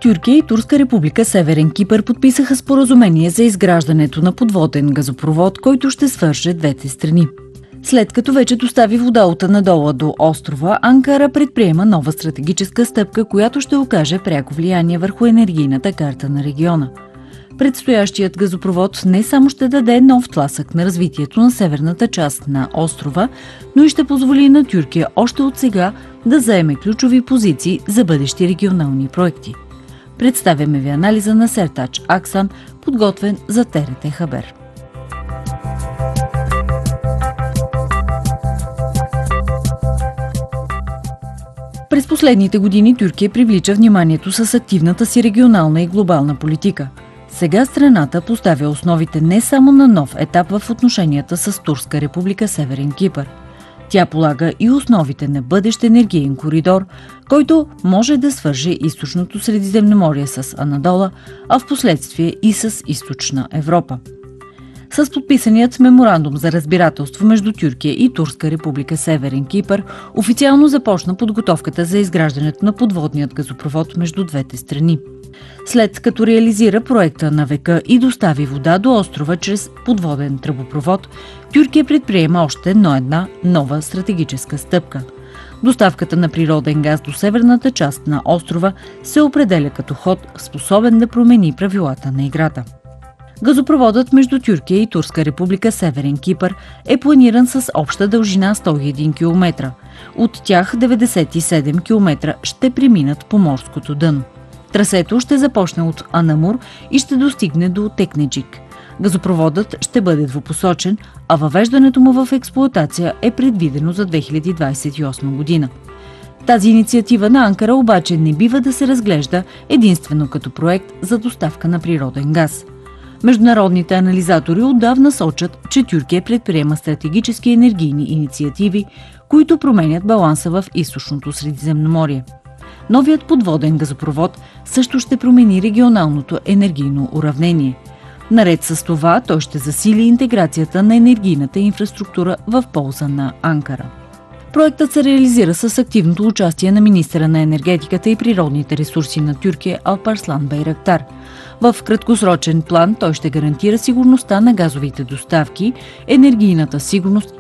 Тюркия и Турска република Северен Кипър подписаха споразумение за изграждането на подводен газопровод, който ще свърже двете страни. След като вече достави вода от Анадола до острова, Анкара предприема нова стратегическа стъпка, която ще окаже пряко влияние върху енергийната карта на региона. Предстоящият газопровод не само ще даде нов тласък на развитието на северната част на острова, но и ще позволи на Тюркия още от сега да заеме ключови позиции за бъдещи регионални проекти. Представяме ви анализа на Сертач Аксан, подготвен за ТРТ Хабер. През последните години Тюркия привлича вниманието с активната си регионална и глобална политика. Сега страната поставя основите не само на нов етап в отношенията с Турска република Северен Кипър. Тя полага и основите на бъдещ енергиен коридор, който може да свърже източното Средиземноморие с Анадола, а в последствие и с източна Европа. С подписаният меморандум за разбирателство между Тюркия и Турска република Северен Кипър официално започна подготовката за изграждането на подводният газопровод между двете страни. След като реализира проекта на века и достави вода до острова чрез подводен тръбопровод, Тюркия предприема още една нова стратегическа стъпка. Доставката на природен газ до северната част на острова се определя като ход, способен да промени правилата на играта. Газопроводът между Тюркия и Турска република Северен Кипър е планиран с обща дължина 101 км. От тях 97 км ще преминат по морското дъно. Трасето ще започне от Анамур и ще достигне до Текнеджик. Газопроводът ще бъде двупосочен, а въвеждането му в експлоатация е предвидено за 2028 година. Тази инициатива на Анкара обаче не бива да се разглежда единствено като проект за доставка на природен газ. Международните анализатори отдавна сочат, че Тюркия предприема стратегически енергийни инициативи, които променят баланса в източното Средиземноморие. Новият подводен газопровод също ще промени регионалното енергийно уравнение. Наред с това, той ще засили интеграцията на енергийната инфраструктура в полза на Анкара. Проектът се реализира с активното участие на министъра на енергетиката и природните ресурси на Тюркия Алпарслан Байрактар. В краткосрочен план той ще гарантира сигурността на газовите доставки, енергийната сигурност